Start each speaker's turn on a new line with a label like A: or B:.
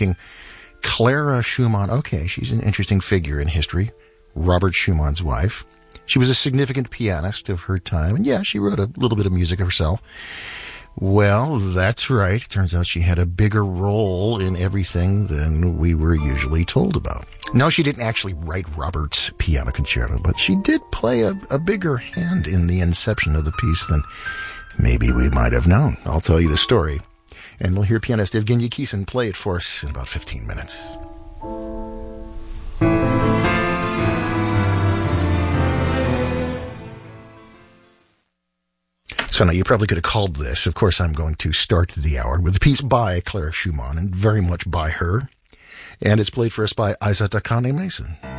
A: Clara Schumann. Okay, she's an interesting figure in history. Robert Schumann's wife. She was a significant pianist of her time, and yeah, she wrote a little bit of music herself. Well, that's right. Turns out she had a bigger role in everything than we were usually told about. No, she didn't actually write Robert's piano concerto, but she did play a bigger hand in the inception of the piece than maybe we might have known. I'll tell you the story, and we'll hear pianist Evgeny Kissin play it for us in about 15 minutes. So now you probably could have called this. Of course, I'm going to start the hour with a piece by Clara Schumann, and very much by her. And it's played for us by Isaac Akane Mason.